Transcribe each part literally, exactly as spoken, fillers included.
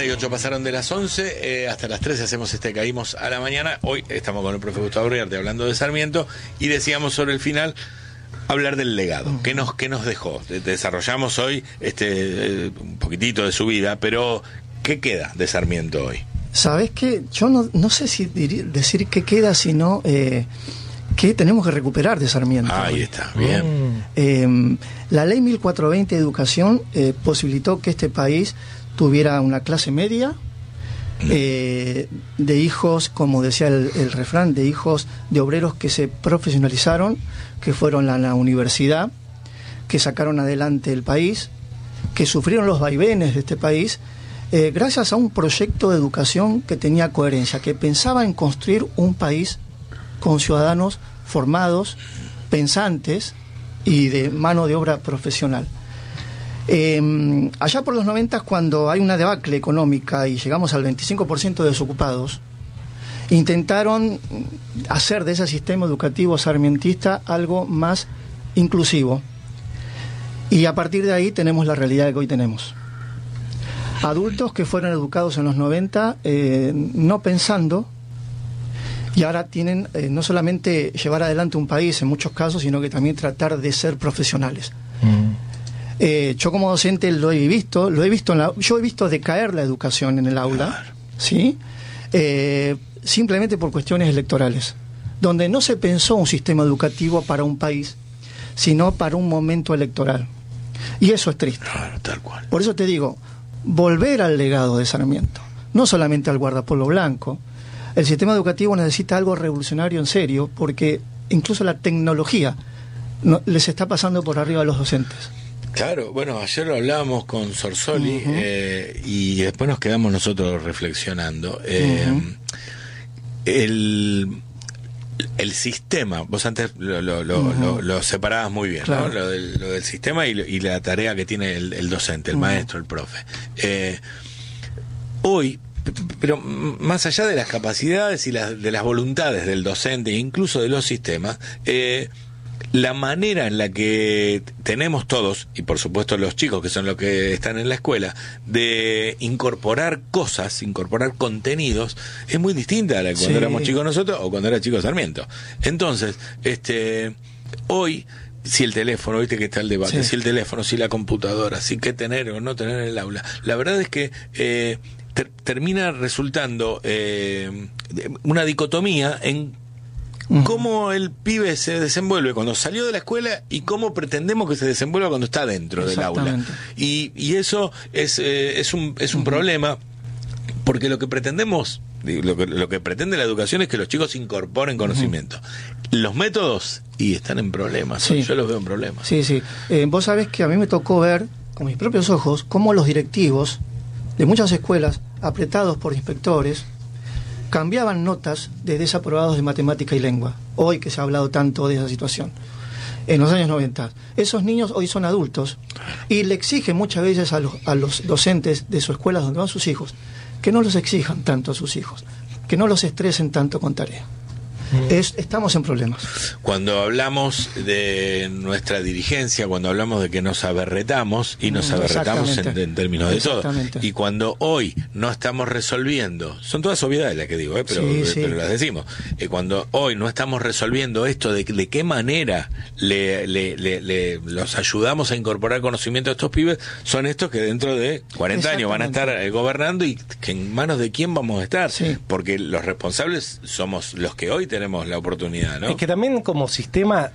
y ocho pasaron de las once, eh, hasta las trece hacemos este Caímos a la Mañana. Hoy estamos con el profe Gustavo Riarte hablando de Sarmiento y decíamos sobre el final hablar del legado. Uh-huh. ¿Qué nos, qué nos dejó? Desarrollamos hoy este eh, un poquitito de su vida, pero ¿qué queda de Sarmiento hoy? ¿Sabés qué? Yo no, no sé si dir, decir qué queda, sino eh, qué tenemos que recuperar de Sarmiento. Ahí hoy. está, bien. Mm. Eh, la ley mil cuatrocientos veinte de educación eh, posibilitó que este país tuviera una clase media, mm. eh, de hijos, como decía el, el refrán, de hijos de obreros que se profesionalizaron, que fueron a la universidad, que sacaron adelante el país, que sufrieron los vaivenes de este país, eh, gracias a un proyecto de educación que tenía coherencia, que pensaba en construir un país con ciudadanos formados, pensantes y de mano de obra profesional. Eh, allá por los noventa, cuando hay una debacle económica y llegamos al veinticinco por ciento de desocupados, intentaron hacer de ese sistema educativo sarmientista algo más inclusivo. Y a partir de ahí tenemos la realidad que hoy tenemos. Adultos que fueron educados en los noventa, eh, no pensando, y ahora tienen eh, no solamente llevar adelante un país en muchos casos, sino que también tratar de ser profesionales. Mm. Eh, yo como docente lo he visto, lo he visto en la, yo he visto decaer la educación en el aula, claro. ¿Sí? Eh, simplemente por cuestiones electorales, donde no se pensó un sistema educativo para un país, sino para un momento electoral. Y eso es triste. Claro, tal cual. Por eso te digo, volver al legado de Sarmiento, no solamente al guardapolvo blanco. El sistema educativo necesita algo revolucionario en serio, porque incluso la tecnología no, les está pasando por arriba a los docentes. Claro, bueno, ayer lo hablábamos con Sorsoli, uh-huh. eh, y después nos quedamos nosotros reflexionando. Eh, uh-huh. el, el sistema, vos antes lo, lo, lo, uh-huh. lo, lo separabas muy bien, claro. ¿no? Lo del, lo del sistema y, y la tarea que tiene el, el docente, el uh-huh. maestro, el profe. Eh, hoy, pero más allá de las capacidades y las, de las voluntades del docente e incluso de los sistemas, eh, la manera en la que tenemos todos, y por supuesto los chicos que son los que están en la escuela, de incorporar cosas, incorporar contenidos, es muy distinta a la que cuando sí. éramos chicos nosotros o cuando era chico Sarmiento. Entonces, este hoy, si el teléfono, viste que está el debate, sí. si el teléfono, si la computadora, si qué tener o no tener en el aula, la verdad es que eh, ter- termina resultando eh, una dicotomía en cómo el pibe se desenvuelve cuando salió de la escuela y cómo pretendemos que se desenvuelva cuando está dentro del aula. Y, y eso es, eh, es un, es un uh-huh. problema, porque lo que pretendemos, lo que, lo que pretende la educación es que los chicos incorporen conocimiento. Uh-huh. Los métodos, y están en problemas, sí. yo los veo en problemas. Sí, sí. Eh, vos sabés que a mí me tocó ver con mis propios ojos cómo los directivos de muchas escuelas, apretados por inspectores, cambiaban notas de desaprobados de matemática y lengua, hoy que se ha hablado tanto de esa situación, en los años noventa. Esos niños hoy son adultos y le exigen muchas veces a los, a los docentes de sus escuelas donde van sus hijos que no los exijan tanto a sus hijos, que no los estresen tanto con tareas. Es, estamos en problemas. Cuando hablamos de nuestra dirigencia, cuando hablamos de que nos aberretamos, y nos aberretamos en, en términos de todo, y cuando hoy no estamos resolviendo, son todas obviedades las que digo, ¿eh? pero, sí, sí. pero las decimos, eh, cuando hoy no estamos resolviendo esto de, de qué manera le, le, le, le los ayudamos a incorporar conocimiento a estos pibes, son estos que dentro de cuarenta años van a estar eh, gobernando, y que en manos de quién vamos a estar, sí. porque los responsables somos los que hoy tenemos la oportunidad, ¿no? Es que también como sistema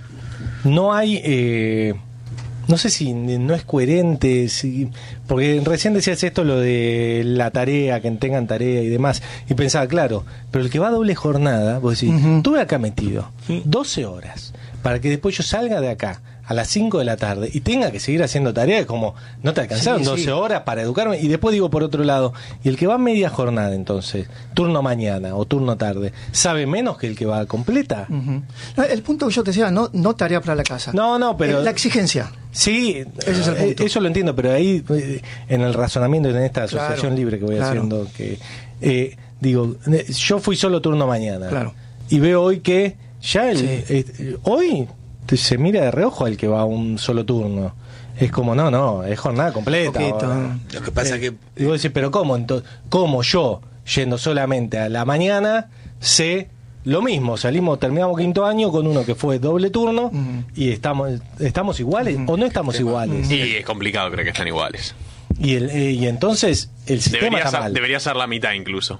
no hay, eh, no sé si no es coherente, si, porque recién decías esto, lo de la tarea, que tengan tarea y demás, y pensaba, claro, pero el que va a doble jornada, vos decís, uh-huh. estuve acá metido doce horas, para que después yo salga de acá a las cinco de la tarde y tenga que seguir haciendo tareas, como no te alcanzaron sí, doce sí. horas para educarme. Y después digo, por otro lado, y el que va a media jornada, entonces, turno mañana o turno tarde, ¿sabe menos que el que va completa? Uh-huh. No, el punto que yo te decía, no, no tarea para la casa. No, no, pero... Eh, la exigencia. Sí, ese es el punto. Eso lo entiendo, pero ahí, en el razonamiento en esta asociación claro, libre que voy claro. haciendo, que eh, digo, yo fui solo turno mañana. Claro. Y veo hoy que ya el, sí. eh, hoy... se mira de reojo al que va a un solo turno. es como, no, no, es jornada completa. Poquito. Lo que pasa Eh, que... Y vos decís, pero ¿cómo? Entonces, ¿cómo yo, yendo solamente a la mañana, sé lo mismo? Salimos, terminamos quinto año con uno que fue doble turno Ujú. y estamos estamos iguales o no estamos iguales. Y es complicado, creo que están iguales. Y, el, eh, y entonces el sistema Debería está ser, mal. debería ser la mitad incluso.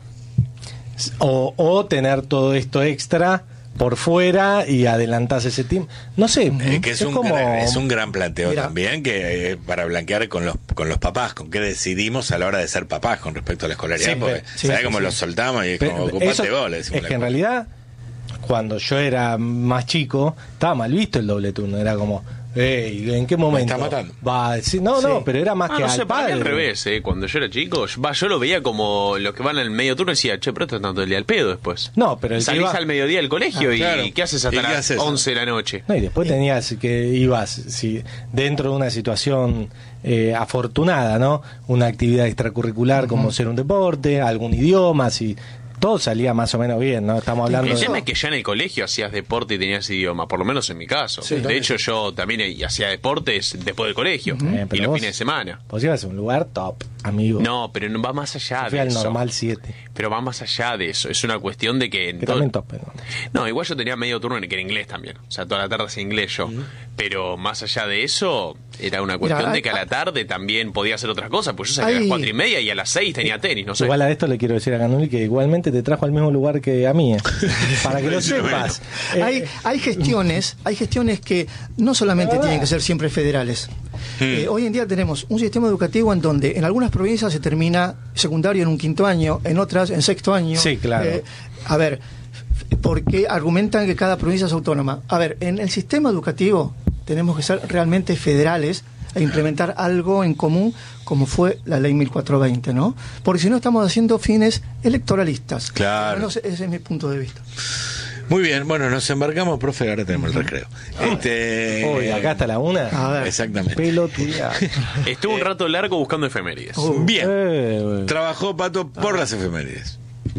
O, o tener todo esto extra por fuera y adelantarse ese tiempo. No sé, Eh, que es, es un como... gran, es un gran planteo Mira. también, que eh, para blanquear con los con los papás, con qué decidimos a la hora de ser papás con respecto a la escolaridad, Sí, porque sí, ¿sabes sí, cómo sí. los soltamos? Y es Pero como, ocupate eso- vos, le decimos es la que en cosa. realidad, cuando yo era más chico, estaba mal visto el doble turno. Era como, hey, ¿en qué momento? está matando. Va, sí, no, no, Sí. pero era más Ah, que no al sé, para mí padre. al revés, eh. Cuando yo era chico, yo, va, yo lo veía como los que van al medio turno y decía, che, pero esto está todo el día al pedo después. No, pero el que Salís iba- al mediodía del colegio Ah, y claro. ¿qué haces ¿Y hasta qué las haces? once de la noche? No, y después tenías que ibas si dentro de una situación eh, afortunada, ¿no? Una actividad extracurricular como ser un deporte, algún idioma, si todo salía más o menos bien, ¿no? Estamos hablando El de... tema es que ya en el colegio hacías deporte y tenías idioma, por lo menos en mi caso. Sí, de también. hecho, yo también eh, hacía deportes después del colegio Eh, y pero los vos- fines de semana. Vos ibas a un lugar top, amigo. No, pero no va más allá Yo fui de al eso. normal siete, Pero va más allá de eso. Es una cuestión de que... en que todo- también top, pero... No, igual yo tenía medio turno en que era inglés también. O sea, toda la tarde hacía inglés yo. Pero más allá de eso, era una cuestión Mira, de que a hay- la tarde también podía hacer otras cosas. Pues yo salía a las hay- cuatro y media y a las seis tenía tenis, no sé. Igual a esto le quiero decir a Canuli que igualmente te trajo al mismo lugar que a mí, eh. Para que lo sepas. Eh, hay, hay gestiones, hay gestiones que no solamente tienen que ser siempre federales. Eh, hoy en día tenemos un sistema educativo en donde en algunas provincias se termina secundario en un quinto año, en otras en sexto año. Sí, claro. Eh, a ver, porque argumentan que cada provincia es autónoma. A ver, en el sistema educativo tenemos que ser realmente federales e implementar algo en común como fue la ley mil cuatrocientos veinte, ¿no? Porque si no estamos haciendo fines electoralistas. Claro. No sé, ese es mi punto de vista. Muy bien, bueno, nos embarcamos, profe, ahora tenemos el recreo. Este, Hoy, acá hasta la una. A ver. Exactamente. Pelotudear. Estuve un rato largo buscando efemérides. Uh. Bien, Eh, trabajó Pato por las efemérides.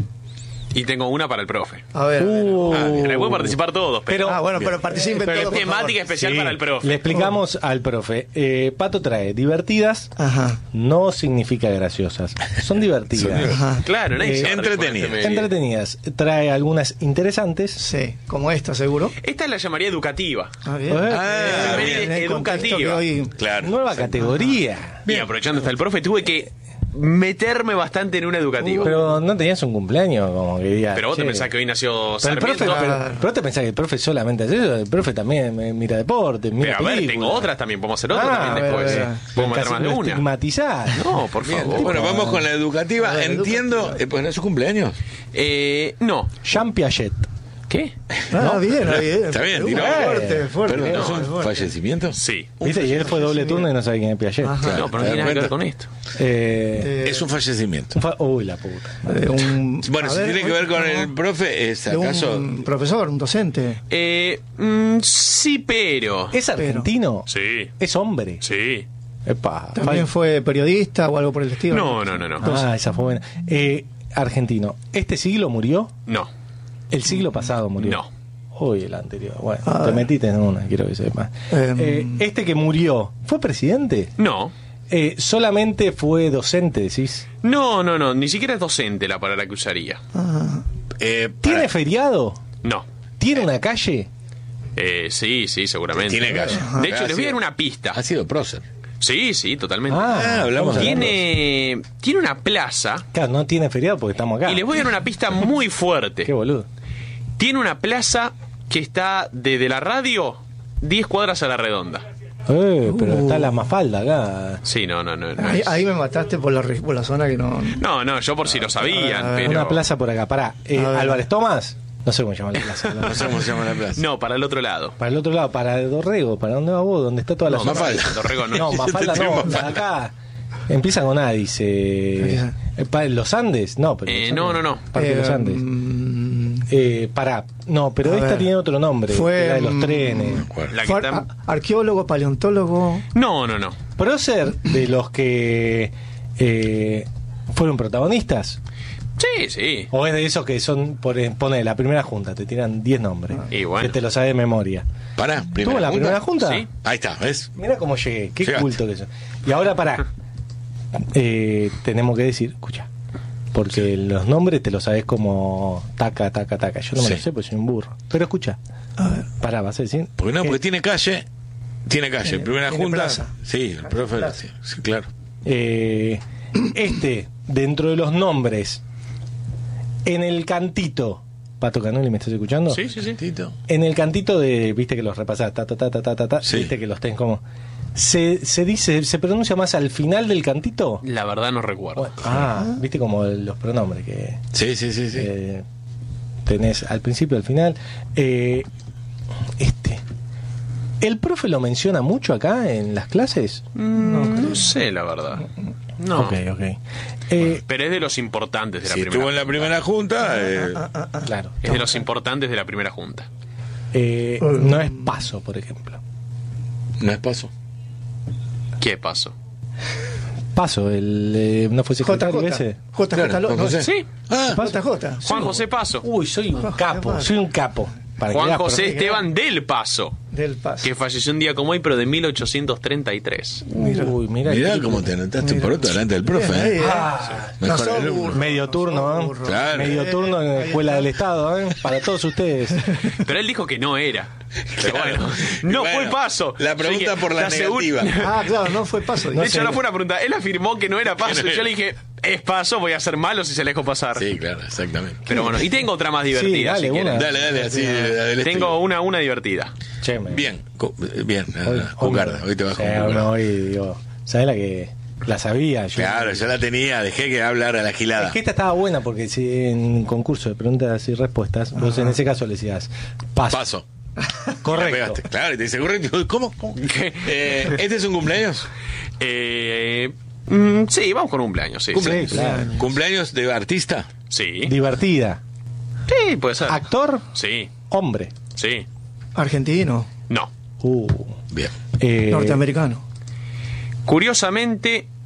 Y tengo una para el profe. A ver. a ver. uh, Ah, bien. En la pueden participar todos, pero, Ah, bueno, pero participen Pero todos, por temática favor. especial sí, para el profe. Le explicamos al profe. Eh, Pato trae divertidas, Ajá. no significa graciosas. Son divertidas. Ajá. Claro, nadie Eh, se va a reír con entretenidas. efemérides. Entretenidas. Trae algunas interesantes. Sí, como esta, seguro. Esta la llamaría educativa. Ah, bien. Eh, Ah, bien. En el contexto educativa. que hoy- Claro. Nueva categoría. Y aprovechando hasta el profe, tuve que meterme bastante en una educativa. Pero no tenías un cumpleaños como que digas. Pero vos te che. pensás que hoy nació Pero el Sarmiento. profe, Claro. pero, pero te pensás que el profe solamente hace eso, el profe también eh, mira deporte, mira Pero a ver, películas. tengo otras también, podemos hacer otras Ah, también a ver, después. a ver. Podemos meter Casi más de lo una. estigmatizás. No, por Bien, favor. bueno, vamos con la educativa. A ver, Entiendo, eh, pues no es su cumpleaños. Eh, no. Jean Piaget. ¿Qué? Ah, bien, ah, bien. Está bien, Uh, tiró. fuerte, fuerte. Perdón, ¿no es fuerte, un fuerte. fallecimiento? Sí. ¿Viste? Y él fue doble turno y no sabe quién es Piaget. Ajá. Claro. No, pero no ¿te tiene nada das que ver cuenta? con esto. Eh, Eh, Es un fallecimiento. un fa- Uy, la puta. de un- Bueno, a si ver, tiene que ver con el profe, ¿es de acaso? un profesor, un docente. Eh, mm, sí, pero. ¿Es argentino? Sí. ¿Es hombre? Sí. Epa. También fal- fue periodista o algo por el estilo. No, no, no, no. Ah, esa fue buena. Eh, argentino. ¿Este siglo murió? No. El siglo pasado murió. No. Uy, el anterior. Bueno, A te ver. metiste en una, quiero que sepas. Em. Eh, este que murió, ¿fue presidente? No. Eh, solamente fue docente, decís. No, no, no. Ni siquiera es docente la palabra que usaría. Ah, Eh, ¿Tiene para- feriado? No. ¿Tiene una calle? Eh, sí, sí, seguramente. Tiene calle. De hecho, Ha les voy a dar sido- una pista. Ha sido prócer. Sí, sí, totalmente. Ah, hablamos vamos a de- ver. Tiene, tiene una plaza. Claro, no tiene feriado porque estamos acá. Y les voy a dar una pista muy Qué fuerte. boludo. Tiene una plaza que está desde la radio diez cuadras a la redonda. Eh, pero Uh. está la Mafalda acá. Sí, no, no, no. no, ahí, es- ahí me mataste por la, re- por la zona que no. no, no, yo por si lo sabían, Ah, pero. Una plaza por acá. Pará, eh, A ver. Álvarez Tomás. No sé cómo se llama la plaza. No sé cómo se llama la plaza. No, para el otro lado. Para el otro lado, para Dorrego. ¿Para dónde va vos? ¿Dónde está toda la No, zona? Mafalda. Dorrego no. No, Mafalda no. Mafalda. Acá. Empieza con A, dice. Empieza. Eh, pa- ¿Los Andes? No, pero. Eh, los no, Andes. no, no. Parque de los Eh, Andes. mm, Eh, pará. No, pero A esta ver. tiene otro nombre. Fue, la de los mm, trenes. Acuerdo. La que fue está- ar- arqueólogo, paleontólogo. No, no, no. Prócer de los que eh, fueron protagonistas. Sí, sí. O es de esos que son, por, pone la primera junta, te tiran diez nombres. Y bueno. Que te lo sabes de memoria. Pará, ¿Tuvo primera la junta. primera junta? Sí. Ahí está, ¿ves? Mira cómo llegué, qué Llegaste. culto que soy. Y ahora pará. Eh, tenemos que decir, escucha, porque los nombres te los sabes como taca, taca, taca. Yo no me Sí. lo sé porque soy un burro. Pero escucha, A ver. pará, vas a decir. Porque no, porque Eh, tiene calle, tiene calle. Tiene- primera tiene junta. plaza. Sí, el profe, plaza. sí, sí, claro. eh, este, dentro de los nombres, en el cantito, Pato Canoli, ¿me estás escuchando? Sí, sí, sí. Tito. En el cantito de, viste que los repasás, ta, ta, ta, ta, ta, ta, ta, Sí. viste que los tenés como. Se, se dice, se pronuncia más al final del cantito. La verdad no recuerdo. Ah, viste como los pronombres que Sí, sí, sí, sí. eh, tenés al principio, al final. Eh, este. ¿El profe lo menciona mucho acá en las clases? Mm, no sé, la verdad. No. Ok, ok. Eh, Pero es de los importantes de la Si primera estuvo en la junta. primera junta, eh, claro. Es de los importantes de la primera junta. Eh, no es paso, por ejemplo. no es paso. ¿Qué pasó? Paso, el eh, no fue J secretario J. ese. J J. Claro, Lo- Juan José. Sí. Ah, J J. Juan José Paso. Uy, soy un capo, soy un capo. Para que Juan veas, José pero- Esteban del Paso, Del Paso. que falleció un día como hoy, pero de mil ochocientos treinta y tres. Uy, mira. mirá cómo te anotaste un poroto delante del profe. Bien, ahí, ¿eh? eh. Ah, No Mejor sos alumno. burro. medio turno, ¿eh? burro. Claro. Medio turno en la Ahí escuela está. del Estado, ¿eh? Para todos ustedes. Pero él dijo que no era. Pero Claro. bueno, no Bueno, fue Paso. la pregunta Yo dije, por la aseguro- negativa. Ah, claro, no fue Paso. De No hecho, sé. no fue una pregunta. Él afirmó que no era Paso. Que no Y yo era. le dije, es Paso, voy a ser malo si se la dejo pasar. Sí, claro, exactamente. Pero bueno, y tengo otra más divertida. Sí, dale, si quieren. una. Dale, dale, así. del Tengo estilo. una, una divertida. Che, me- Bien, co- bien, Hoy, ah, Cucarda, hoy te vas con sí, Cucarda. no, hoy, digo, ¿sabés la que la sabía? Yo, Claro, yo la tenía, dejé que hablara la gilada. Es que esta estaba buena porque si en concurso de preguntas y respuestas, vos en ese caso le decías paso. Paso. La Correcto. pegaste. Claro, y te dice correcto. ¿Cómo? ¿Cómo? ¿Qué? Eh, ¿Este es un cumpleaños? Eh, mm, sí, vamos con un cumpleaños. Sí, ¿Cumpleaños? Sí, claro. ¿Cumpleaños de artista? sí. Divertida. Sí, puede ser. Actor, Sí, hombre. sí. Argentino. No. Uh, Bien. eh, Norteamericano. Curiosamente,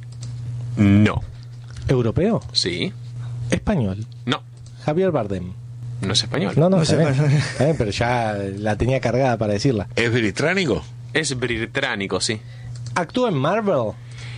no. Europeo, Sí. español. No. Javier Bardem. No es español. No, no, No está sé, bien. pero- Está bien, pero ya la tenía cargada para decirla. ¿Es británico? Es británico, sí. ¿Actúa en Marvel?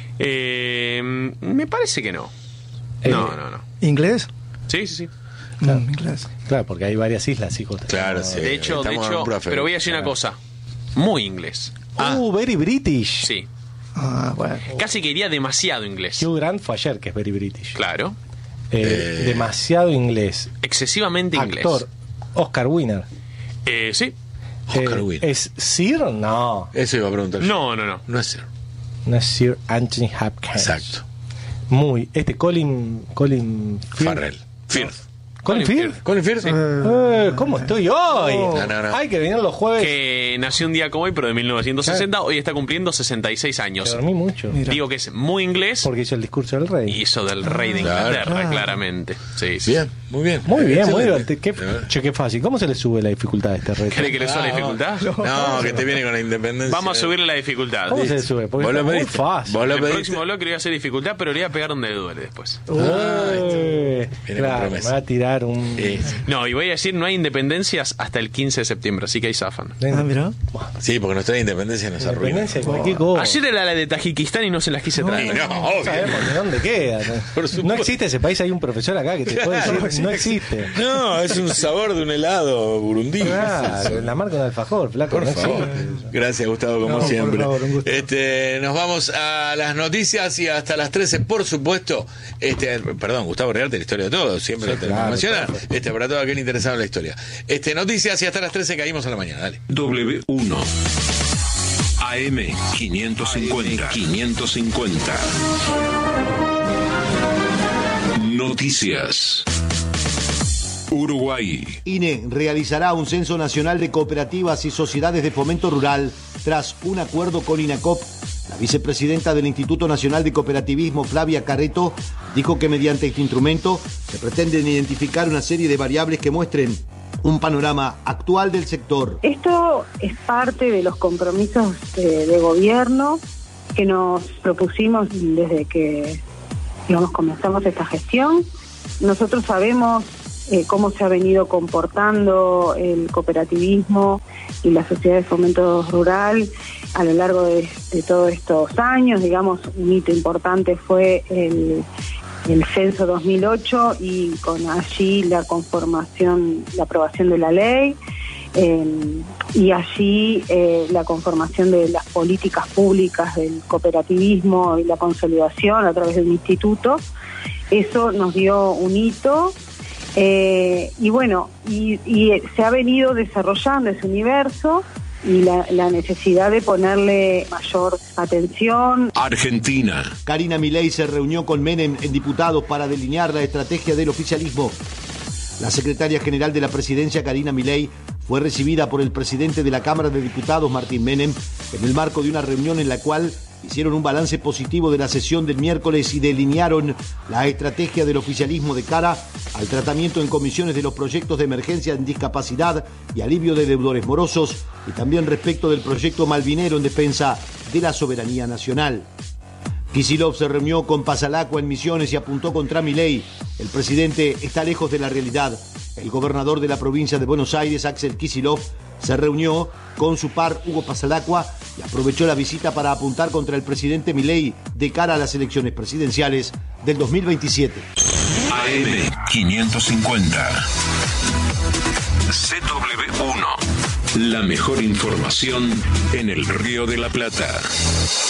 Eh, me parece que no. Eh, No, no, no. ¿Inglés? Sí, sí, sí. Claro. Mm, inglés. Claro, porque hay varias islas, hijos. Claro, sí. De hecho, de estamos en hecho, un profe. pero voy a decir una cosa. Muy inglés. Ah. Uh, very British. Sí. Ah, bueno. Casi que iría demasiado inglés. Hugh Grant fue ayer, que es very British. Claro. Eh, Eh. Demasiado inglés. Excesivamente inglés. Actor, Oscar Winner. Eh, sí. Oscar Eh, Winner. ¿Es Sir? No. Eso iba a preguntar yo. No, no, no. No es Sir. No es Sir Anthony Hopkins. Exacto. Muy. Este Colin. Colin Firth. Farrell. Firth. Colin Colin Firth. ¿Colin Firth? Eh, ¿Cómo estoy hoy? No, no, no. Hay que venir los jueves. Que nació un día como hoy, pero de mil novecientos sesenta. Hoy está cumpliendo sesenta y seis Que años. dormí mucho. Mira. Digo que es muy inglés Porque hizo el discurso del rey. y hizo del rey de Claro. Inglaterra, Ah. claramente. Sí, sí. Bien, muy bien. Muy bien, muy Excelente. bien. Qué, che, qué fácil. ¿Cómo se le sube la dificultad a este reto? ¿Cree que le suena la dificultad? No, que te viene con la independencia. Vamos a subirle la dificultad. ¿Cómo se le sube? Porque Vos lo está muy pediste. fácil. Vos lo El pediste. próximo bloque le voy a hacer dificultad, pero le voy a pegar donde le duele después. Uy, Viene con claro, me promesa. va a tirar un... Sí, No, y voy a decir, no hay independencias hasta el quince de septiembre, así que ahí zafan. Ah, mira. sí, porque nuestra independencia nos arruina. Independencia de cualquier cosa. Ayer era la de Tajikistán y no se las quise Y traer. no, No obvio. sabemos de dónde queda. Por supuesto. No existe ese país, hay un profesor acá que te puede Claro, decir, no existe. No, es un sabor de un helado burundí. Claro, la marca de alfajor, flaco. Por no favor. existe. Gracias, Gustavo, como No, por siempre. favor, un gusto. Este, nos vamos a las noticias y hasta las trece, por supuesto. Este, perdón, Gustavo Rearte, la historia de todo, siempre Sí, lo tenemos claro, que mencionar. perfecto. Este, para todo aquel interesado en la historia. Este, noticias y hasta las trece caímos a la mañana. Dale. W uno A M quinientos cincuenta. quinientos cincuenta. Noticias. Uruguay. I N E realizará un censo nacional de cooperativas y sociedades de fomento rural tras un acuerdo con INACOP. La vicepresidenta del Instituto Nacional de Cooperativismo, Flavia Carreto, dijo que mediante este instrumento se pretenden identificar una serie de variables que muestren un panorama actual del sector. Esto es parte de los compromisos de, de gobierno que nos propusimos desde que, digamos, comenzamos esta gestión nosotros sabemos eh, cómo se ha venido comportando el cooperativismo y la sociedad de fomento rural a lo largo de, de todos estos años. Digamos, un hito importante fue el, el censo dos mil ocho y con allí la conformación, la aprobación de la ley. Eh, y allí eh, la conformación de las políticas públicas del cooperativismo y la consolidación a través de un instituto. Eso nos dio un hito eh, y bueno, y, y se ha venido desarrollando ese universo y la, la necesidad de ponerle mayor atención. Argentina. Karina Milei se reunió con Menem en diputados para delinear la estrategia del oficialismo. La secretaria general de la presidencia, Karina Milei, fue recibida por el presidente de la Cámara de Diputados, Martín Menem, en el marco de una reunión en la cual hicieron un balance positivo de la sesión del miércoles y delinearon la estrategia del oficialismo de cara al tratamiento en comisiones de los proyectos de emergencia en discapacidad y alivio de deudores morosos, y también respecto del proyecto Malvinero en defensa de la soberanía nacional. Kicillof se reunió con Pasalacqua en Misiones y apuntó contra Milei. El presidente está lejos de la realidad. El gobernador de la provincia de Buenos Aires, Axel Kicillof, se reunió con su par Hugo Pasalacqua y aprovechó la visita para apuntar contra el presidente Milei de cara a las elecciones presidenciales del dos mil veintisiete. A M quinientos cincuenta. C W uno. La mejor información en el Río de la Plata.